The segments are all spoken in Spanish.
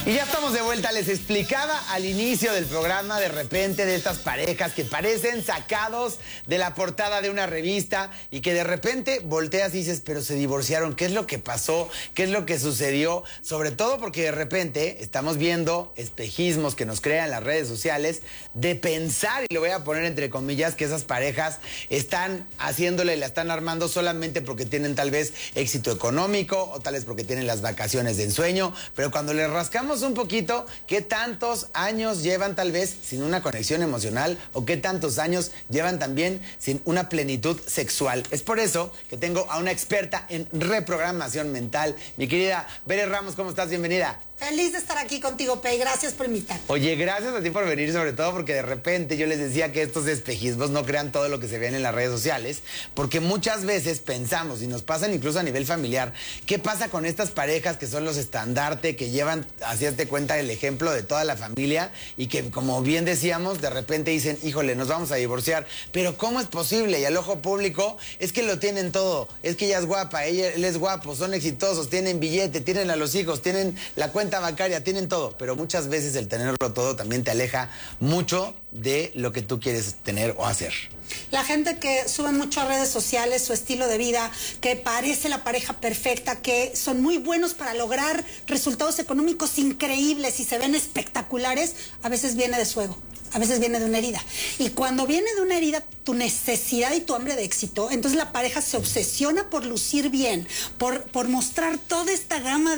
Y ya estamos de vuelta. Les explicaba al inicio del programa de repente de estas parejas que parecen sacados de la portada de una revista y que de repente volteas y dices, pero se divorciaron, ¿qué es lo que pasó? ¿Qué es lo que sucedió? Sobre todo porque de repente estamos viendo espejismos que nos crean las redes sociales de pensar, y lo voy a poner entre comillas, que esas parejas están haciéndole, la están armando solamente porque tienen tal vez éxito económico o tal vez porque tienen las vacaciones de ensueño, pero cuando les rascamos un poquito, ¿qué tantos años llevan tal vez sin una conexión emocional o qué tantos años llevan también sin una plenitud sexual? Es por eso que tengo a una experta en reprogramación mental. Mi querida Bere Ramos, ¿cómo estás? Bienvenida. Feliz de estar aquí contigo, Pei. Gracias por invitarme. Oye, gracias a ti por venir, sobre todo porque de repente yo les decía que estos espejismos no crean todo lo que se ven en las redes sociales, porque muchas veces pensamos, y nos pasan incluso a nivel familiar, ¿qué pasa con estas parejas que son los estandarte, que llevan, hacíate cuenta, el ejemplo de toda la familia y que, como bien decíamos, de repente dicen, híjole, nos vamos a divorciar, pero ¿cómo es posible? Y al ojo público es que lo tienen todo, es que ella es guapa, él es guapo, son exitosos, tienen billete, tienen a los hijos, tienen la cuenta bancaria, tienen todo, pero muchas veces el tenerlo todo también te aleja mucho de lo que tú quieres tener o hacer. La gente que sube mucho a redes sociales su estilo de vida, que parece la pareja perfecta, que son muy buenos para lograr resultados económicos increíbles y se ven espectaculares, a veces viene de su ego. A veces viene de una herida. Y cuando viene de una herida, tu necesidad y tu hambre de éxito, entonces la pareja se obsesiona por lucir bien, por mostrar toda esta gama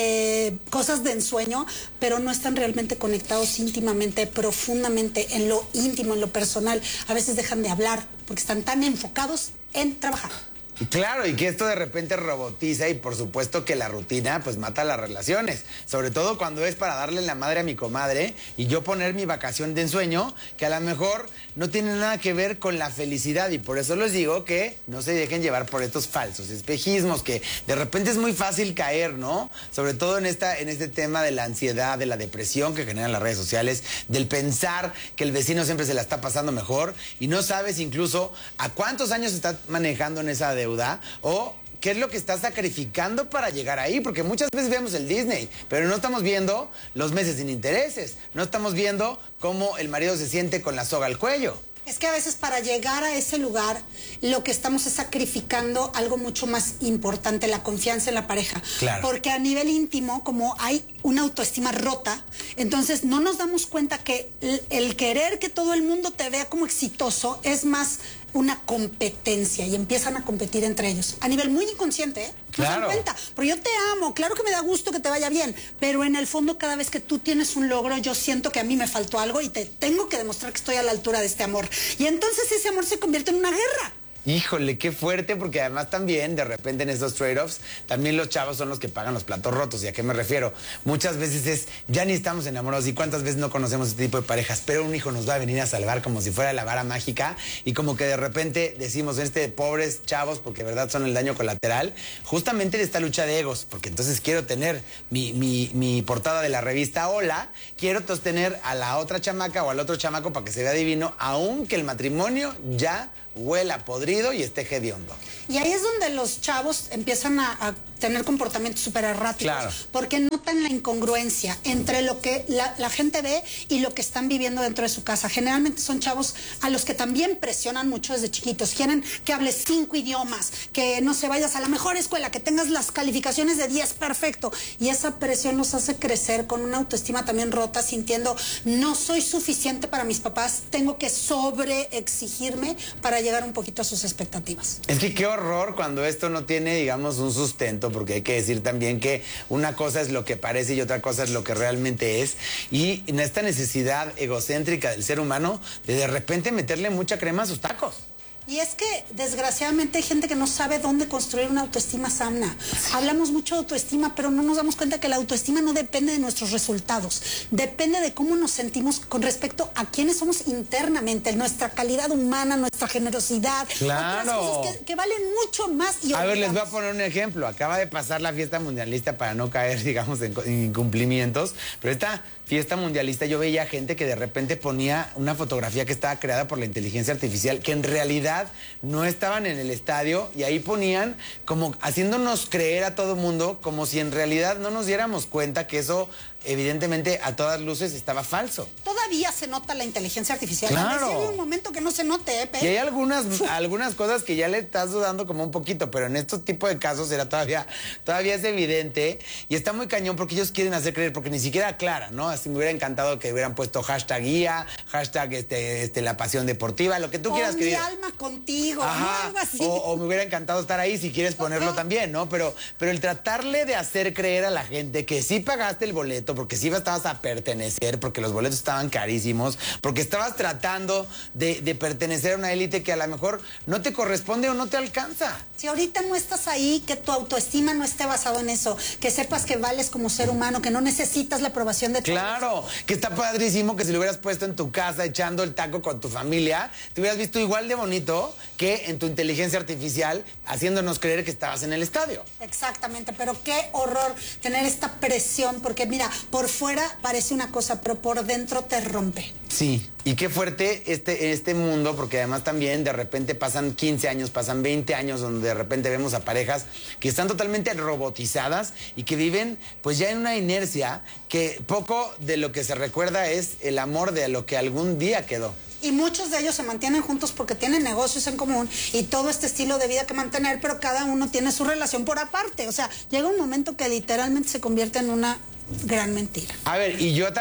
de cosas de ensueño, pero no están realmente conectados íntimamente, profundamente, en lo íntimo, en lo personal. A veces dejan de hablar porque están tan enfocados en trabajar. Claro, y que esto de repente robotiza y por supuesto que la rutina pues mata las relaciones, sobre todo cuando es para darle la madre a mi comadre y yo poner mi vacación de ensueño, que a lo mejor no tiene nada que ver con la felicidad, y por eso les digo que no se dejen llevar por estos falsos espejismos, que de repente es muy fácil caer, ¿no? Sobre todo en este tema de la ansiedad, de la depresión que generan las redes sociales, del pensar que el vecino siempre se la está pasando mejor y no sabes incluso a cuántos años estás manejando en esa deuda o qué es lo que estás sacrificando para llegar ahí, porque muchas veces vemos el Disney, pero no estamos viendo los meses sin intereses, no estamos viendo cómo el marido se siente con la soga al cuello. Es que a veces para llegar a ese lugar lo que estamos es sacrificando algo mucho más importante, la confianza en la pareja. Claro. Porque a nivel íntimo, como hay una autoestima rota, entonces no nos damos cuenta que el querer que todo el mundo te vea como exitoso es más una competencia y empiezan a competir entre ellos. A nivel muy inconsciente, ¿eh? No se dan cuenta. Pero yo te amo, claro que me da gusto que te vaya bien, pero en el fondo cada vez que tú tienes un logro, yo siento que a mí me faltó algo y te tengo que demostrar que estoy a la altura de este amor. Y entonces ese amor se convierte en una guerra. Híjole, qué fuerte, porque además también, de repente en estos trade-offs, también los chavos son los que pagan los platos rotos. ¿Y a qué me refiero? Muchas veces es, ya ni estamos enamorados, y cuántas veces no conocemos este tipo de parejas, pero un hijo nos va a venir a salvar como si fuera la vara mágica, y como que de repente decimos, pobres chavos, porque de verdad son el daño colateral, justamente en esta lucha de egos, porque entonces quiero tener mi portada de la revista Hola, quiero tener a la otra chamaca o al otro chamaco para que se vea divino, aunque el matrimonio ya huela podrido y esté hediondo. Y ahí es donde los chavos empiezan a tener comportamientos súper erráticos, claro, porque notan la incongruencia entre lo que la gente ve y lo que están viviendo dentro de su casa. Generalmente son chavos a los que también presionan mucho desde chiquitos. Quieren que hables 5 idiomas, que no se vayas a la mejor escuela, que tengas las calificaciones de 10 perfecto. Y esa presión los hace crecer con una autoestima también rota, sintiendo no soy suficiente para mis papás, tengo que sobreexigirme para llegar un poquito a sus expectativas. Es que qué horror cuando esto no tiene, digamos, un sustento, porque hay que decir también que una cosa es lo que parece y otra cosa es lo que realmente es. Y en esta necesidad egocéntrica del ser humano de repente meterle mucha crema a sus tacos. Y es que, desgraciadamente, hay gente que no sabe dónde construir una autoestima sana. Hablamos mucho de autoestima, pero no nos damos cuenta que la autoestima no depende de nuestros resultados. Depende de cómo nos sentimos con respecto a quiénes somos internamente, nuestra calidad humana, nuestra generosidad. Claro. Otras cosas que valen mucho más. A ver, les voy a poner un ejemplo. Acaba de pasar la fiesta mundialista para no caer, digamos, en incumplimientos. Pero está fiesta mundialista, yo veía gente que de repente ponía una fotografía que estaba creada por la inteligencia artificial, que en realidad no estaban en el estadio, y ahí ponían como haciéndonos creer a todo mundo como si en realidad no nos diéramos cuenta que eso evidentemente a todas luces estaba falso. Todavía se nota la inteligencia artificial. Claro. Hay un momento que no se note, Y hay algunas cosas que ya le estás dudando como un poquito, pero en estos tipos de casos era todavía es evidente, y está muy cañón porque ellos quieren hacer creer, porque ni siquiera aclara, ¿no? Así me hubiera encantado que hubieran puesto hashtag guía, hashtag la pasión deportiva, lo que tú quieras que diga. Mi alma contigo, ajá, ¿no? Algo así. O me hubiera encantado estar ahí si quieres ponerlo también, ¿no? Pero el tratarle de hacer creer a la gente que sí pagaste el boleto, porque sí estabas a pertenecer, porque los boletos estaban carísimos, porque estabas tratando de pertenecer a una élite que a lo mejor no te corresponde o no te alcanza. Si ahorita no estás ahí, que tu autoestima no esté basado en eso, que sepas que vales como ser humano, que no necesitas la aprobación de todos. Claro, que está padrísimo que si lo hubieras puesto en tu casa echando el taco con tu familia, te hubieras visto igual de bonito que en tu inteligencia artificial haciéndonos creer que estabas en el estadio. Exactamente, pero qué horror tener esta presión, porque mira, por fuera parece una cosa, pero por dentro te rompe. Sí, y qué fuerte este mundo, porque además también de repente pasan 15 años, pasan 20 años, donde de repente vemos a parejas que están totalmente robotizadas y que viven pues ya en una inercia que poco de lo que se recuerda es el amor de lo que algún día quedó. Y muchos de ellos se mantienen juntos porque tienen negocios en común y todo este estilo de vida que mantener, pero cada uno tiene su relación por aparte. O sea, llega un momento que literalmente se convierte en una gran mentira. A ver, y yo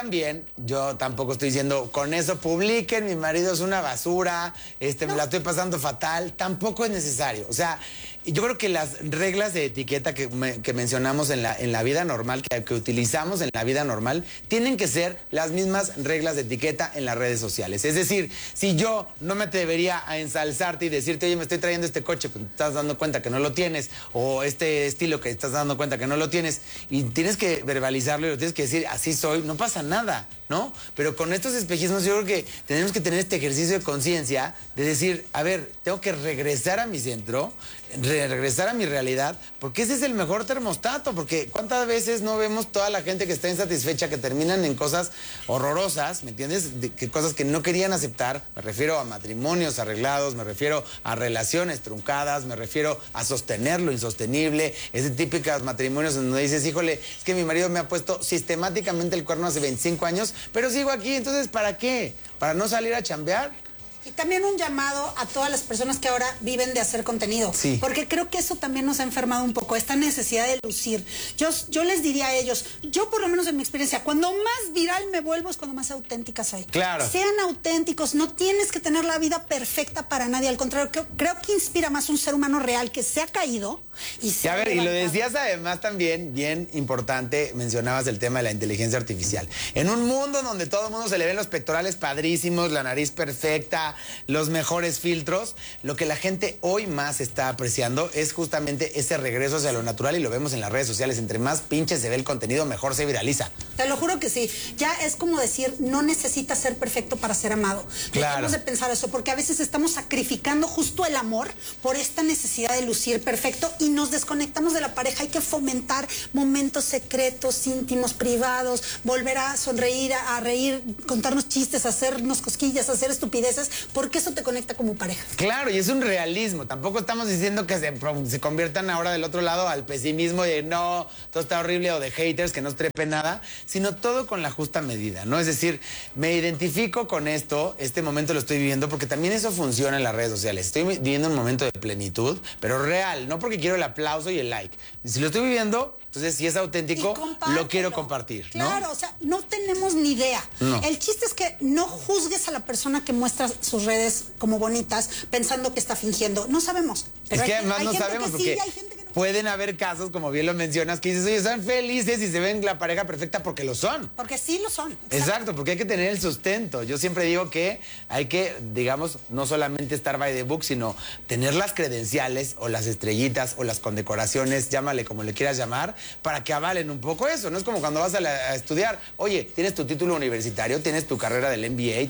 tampoco estoy diciendo, con eso publiquen, mi marido es una basura, no. Me la estoy pasando fatal, tampoco es necesario. O sea, yo creo que las reglas de etiqueta que mencionamos en la vida normal, que utilizamos en la vida normal, tienen que ser las mismas reglas de etiqueta en las redes sociales. Es decir, si yo no me atrevería a ensalzarte y decirte, oye, me estoy trayendo este coche, pues te estás dando cuenta que no lo tienes, o este estilo que te estás dando cuenta que no lo tienes, y tienes que verbalizarlo y lo tienes que decir, así soy, no pasa nada, ¿no? Pero con estos espejismos yo creo que tenemos que tener este ejercicio de conciencia de decir, a ver, tengo que regresar a mi centro, regresar a mi realidad, porque ese es el mejor termostato, porque cuántas veces no vemos toda la gente que está insatisfecha, que terminan en cosas horrorosas, ¿me entiendes? Que cosas que no querían aceptar. Me refiero a matrimonios arreglados, me refiero a relaciones truncadas, me refiero a sostener lo insostenible, ese típicos matrimonios en donde dices, híjole, es que mi marido me ha puesto sistemáticamente el cuerno hace 25 años, pero sigo aquí, entonces ¿para qué? ¿Para no salir a chambear? Y también un llamado a todas las personas que ahora viven de hacer contenido. Sí. Porque creo que eso también nos ha enfermado un poco, esta necesidad de lucir. Yo les diría a ellos, yo por lo menos en mi experiencia, cuando más viral me vuelvo es cuando más auténtica soy. Claro. Sean auténticos, no tienes que tener la vida perfecta para nadie. Al contrario, creo que inspira más un ser humano real que se ha caído y se a ver, ha y lo levantado. decías además también, bien importante, mencionabas el tema de la inteligencia artificial. En un mundo donde todo el mundo se le ven los pectorales padrísimos, la nariz perfecta, los mejores filtros, lo que la gente hoy más está apreciando es justamente ese regreso hacia lo natural, y lo vemos en las redes sociales. Entre más pinche se ve el contenido, mejor se viraliza. Te lo juro que sí. Ya es como decir, no necesitas ser perfecto para ser amado. Claro. Dejemos de pensar eso, porque a veces estamos sacrificando justo el amor por esta necesidad de lucir perfecto y nos desconectamos de la pareja. Hay que fomentar momentos secretos, íntimos, privados, volver a sonreír, a reír, contarnos chistes, hacernos cosquillas, hacer estupideces, porque eso te conecta como pareja. Claro, y es un realismo. Tampoco estamos diciendo que se conviertan ahora del otro lado al pesimismo de no, todo está horrible, o de haters que no trepen nada, sino todo con la justa medida, ¿no? Es decir, me identifico con esto, este momento lo estoy viviendo, porque también eso funciona en las redes sociales. Estoy viviendo un momento de plenitud, pero real, no porque quiero el aplauso y el like. Si lo estoy viviendo, entonces si es auténtico, lo quiero compartir, ¿no? Claro, o sea, no tenemos ni idea. No. El chiste es que no juzgues a la persona que muestra sus redes como bonitas pensando que está fingiendo. No sabemos. Es que además no sabemos, porque sí, hay gente que no. pueden haber casos, como bien lo mencionas, que dices, oye, están felices y se ven la pareja perfecta porque lo son. Porque sí lo son. Exacto, porque hay que tener el sustento. Yo siempre digo que hay que, digamos, no solamente estar by the book, sino tener las credenciales o las estrellitas o las condecoraciones, llámale como le quieras llamar, para que avalen un poco eso. No es como cuando vas a estudiar, oye, tienes tu título universitario, tienes tu carrera del MBA,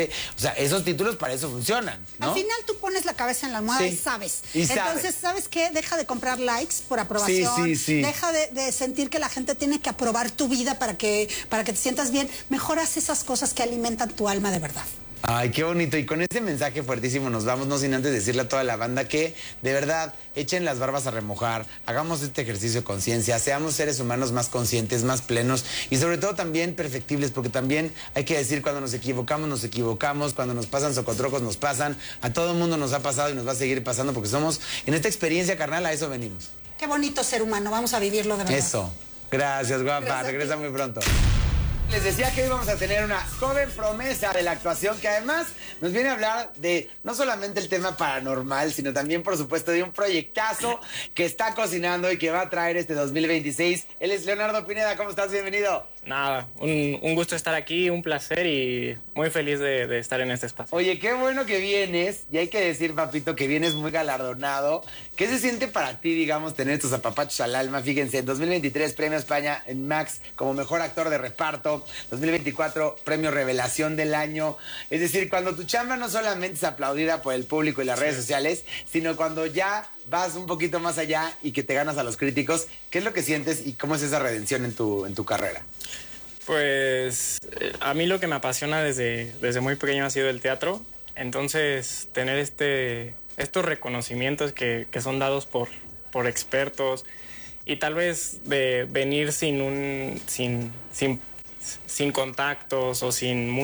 o sea, esos títulos para eso funcionan, ¿no? Al final tú pones la cabeza en la almohada y sabes. Y sabes. Entonces, ¿sabes qué? Deja de comprar likes por aprobación. Sí, sí, sí. Deja de sentir que la gente tiene que aprobar tu vida para que te sientas bien. Mejor haz esas cosas que alimentan tu alma de verdad. Ay, qué bonito. Y con ese mensaje fuertísimo nos vamos, no sin antes decirle a toda la banda que, de verdad, echen las barbas a remojar, hagamos este ejercicio de conciencia, seamos seres humanos más conscientes, más plenos y sobre todo también perfectibles, porque también hay que decir cuando nos equivocamos, cuando nos pasan socotrocos nos pasan, a todo el mundo nos ha pasado y nos va a seguir pasando porque somos, en esta experiencia carnal, a eso venimos. Qué bonito ser humano, vamos a vivirlo de verdad. Eso. Gracias, guapa. Gracias. Regresa muy pronto. Les decía que hoy vamos a tener una joven promesa de la actuación que además nos viene a hablar de no solamente el tema paranormal, sino también, por supuesto, de un proyectazo que está cocinando y que va a traer este 2026. Él es Leonardo Pineda. ¿Cómo estás? Bienvenido. Nada, un gusto estar aquí, un placer y muy feliz de estar en este espacio. Oye, qué bueno que vienes. Y hay que decir, papito, que vienes muy galardonado. ¿Qué se siente para ti, digamos, tener estos apapachos al alma? Fíjense, en 2023, Premio España en Max como Mejor Actor de Reparto. 2024, Premio Revelación del Año. Es decir, cuando tu chamba no solamente es aplaudida por el público y las redes sociales, sino cuando ya vas un poquito más allá y que te ganas a los críticos, ¿qué es lo que sientes y cómo es esa redención en tu carrera? Pues a mí lo que me apasiona desde muy pequeño ha sido el teatro. Entonces, tener estos reconocimientos que son dados por expertos y tal vez de venir sin contactos o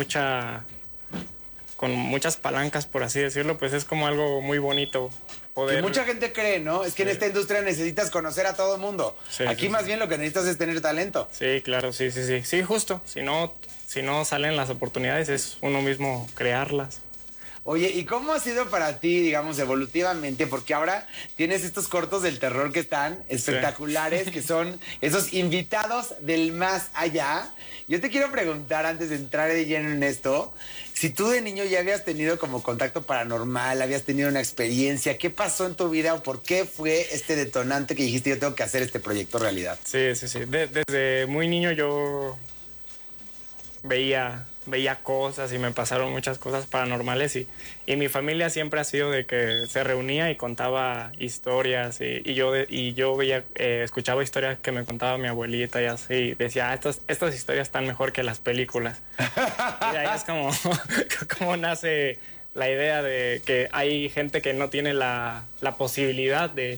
con muchas palancas, por así decirlo, pues es como algo muy bonito. Que mucha gente cree, ¿no? Es que en esta industria necesitas conocer a todo el mundo. Sí, Aquí más bien lo que necesitas es tener talento. Sí, claro, sí. Sí, justo. Si no salen las oportunidades, es uno mismo crearlas. Oye, ¿y cómo ha sido para ti, digamos, evolutivamente? Porque ahora tienes estos cortos del terror que están espectaculares, que son esos invitados del más allá. Yo te quiero preguntar, antes de entrar de lleno en esto, si tú de niño ya habías tenido como contacto paranormal, habías tenido una experiencia, ¿qué pasó en tu vida o por qué fue este detonante que dijiste yo tengo que hacer este proyecto realidad? Sí. Desde muy niño yo veía cosas y me pasaron muchas cosas paranormales y mi familia siempre ha sido de que se reunía y contaba historias y yo veía, escuchaba historias que me contaba mi abuelita y así, decía, estas historias están mejor que las películas. Y ahí es como nace la idea de que hay gente que no tiene la posibilidad de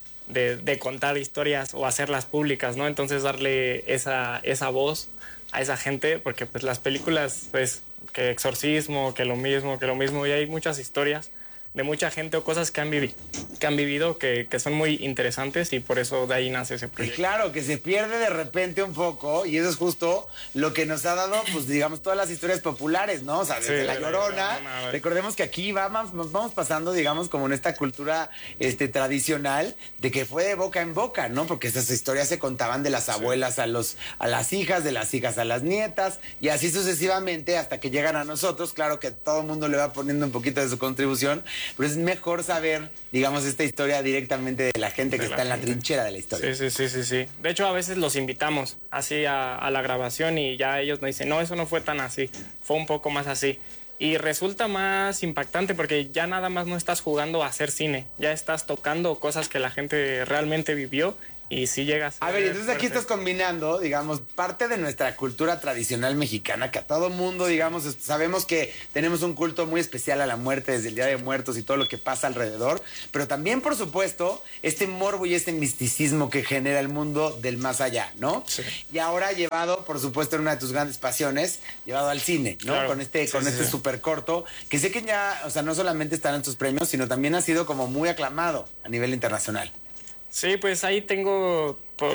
contar historias o hacerlas públicas, ¿no? Entonces darle esa voz a esa gente, porque pues las películas, pues, que exorcismo, que lo mismo, y hay muchas historias de mucha gente o cosas que han vivido que son muy interesantes y por eso de ahí nace ese proyecto. Y claro, que se pierde de repente un poco y eso es justo lo que nos ha dado, pues digamos, todas las historias populares, ¿no? O sea, desde La Llorona, recordemos que aquí vamos pasando, digamos, como en esta cultura tradicional de que fue de boca en boca, ¿no? Porque esas historias se contaban de las abuelas a las hijas, de las hijas a las nietas y así sucesivamente hasta que llegan a nosotros. Claro que todo el mundo le va poniendo un poquito de su contribución, pero es mejor saber, digamos, esta historia directamente de la gente que está en la trinchera de la historia. Sí. De hecho, a veces los invitamos así a la grabación y ya ellos nos dicen, no, eso no fue tan así, fue un poco más así. Y resulta más impactante porque ya nada más no estás jugando a hacer cine, ya estás tocando cosas que la gente realmente vivió. Y sí llegas. A ver, entonces aquí estás combinando, digamos, parte de nuestra cultura tradicional mexicana, que a todo mundo, digamos, sabemos que tenemos un culto muy especial a la muerte desde el Día de Muertos y todo lo que pasa alrededor, pero también, por supuesto, este morbo y este misticismo que genera el mundo del más allá, ¿no? Sí. Y ahora llevado, por supuesto, en una de tus grandes pasiones, llevado al cine, ¿no? Claro. Con este súper corto, que sé que ya, o sea, no solamente están en tus premios, sino también ha sido como muy aclamado a nivel internacional. Sí, pues ahí tengo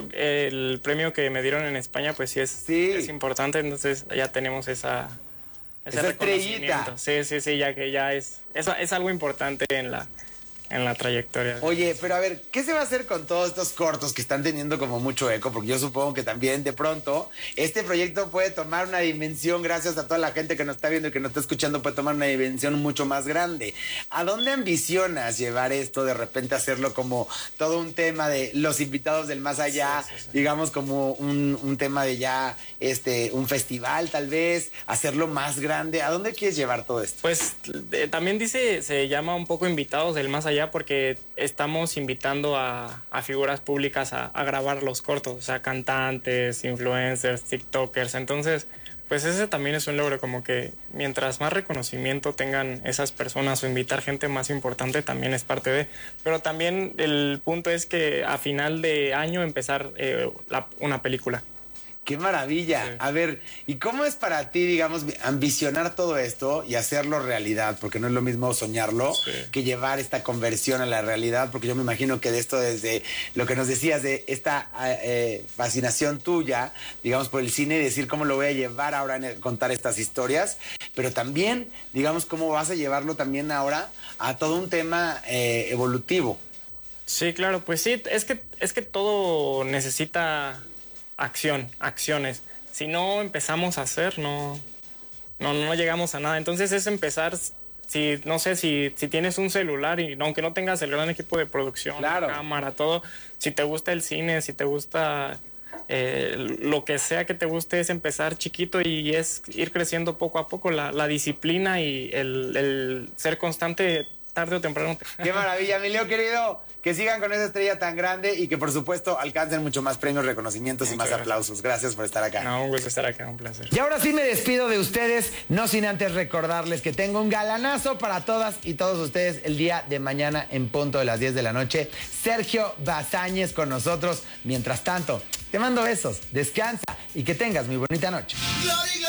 el premio que me dieron en España, pues sí es importante, entonces ya tenemos esa estrellita. Sí, ya es algo importante en la trayectoria. Oye, pero a ver, ¿qué se va a hacer con todos estos cortos que están teniendo como mucho eco? Porque yo supongo que también de pronto este proyecto puede tomar una dimensión, gracias a toda la gente que nos está viendo y que nos está escuchando, puede tomar una dimensión mucho más grande. ¿A dónde ambicionas llevar esto, de repente hacerlo como todo un tema de los invitados del más allá, digamos como un tema de ya un festival tal vez, hacerlo más grande? ¿A dónde quieres llevar todo esto? Pues también se llama un poco invitados del más allá, allá porque estamos invitando a figuras públicas a grabar los cortos, o sea, cantantes, influencers, tiktokers. Entonces, pues ese también es un logro, como que mientras más reconocimiento tengan esas personas o invitar gente más importante también es parte de. Pero también el punto es que a final de año empezar una película. ¡Qué maravilla! Sí. A ver, ¿y cómo es para ti, digamos, ambicionar todo esto y hacerlo realidad? Porque no es lo mismo soñarlo que llevar esta conversión a la realidad, porque yo me imagino que de esto, desde lo que nos decías, de esta fascinación tuya, digamos, por el cine, y decir cómo lo voy a llevar ahora en contar estas historias, pero también, digamos, cómo vas a llevarlo también ahora a todo un tema evolutivo. Sí, claro, pues sí, es que todo necesita acciones. Si no empezamos a hacer, no llegamos a nada. Entonces es empezar, no sé, si tienes un celular y aunque no tengas el gran equipo de producción, claro, cámara, todo, si te gusta el cine, si te gusta lo que sea que te guste, es empezar chiquito y es ir creciendo poco a poco. La disciplina y el ser constante, tarde o temprano. ¡Qué maravilla, mi Leo querido! Que sigan con esa estrella tan grande y que, por supuesto, alcancen mucho más premios, reconocimientos y más aplausos. Gracias por estar acá. No, un gusto estar acá, un placer. Y ahora sí me despido de ustedes, no sin antes recordarles que tengo un galanazo para todas y todos ustedes el día de mañana en punto de las 10 de la noche. Sergio Bazáñez con nosotros. Mientras tanto, te mando besos, descansa y que tengas muy bonita noche.